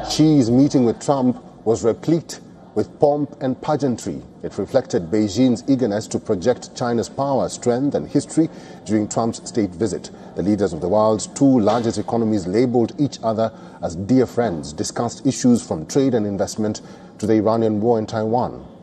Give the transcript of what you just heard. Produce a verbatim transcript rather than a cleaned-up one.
Xi's meeting with Trump was replete with pomp and pageantry. It reflected Beijing's eagerness to project China's power, strength and history during Trump's state visit. The leaders of the world's two largest economies labeled each other as dear friends, discussed issues from trade and investment to the Iranian war in Taiwan.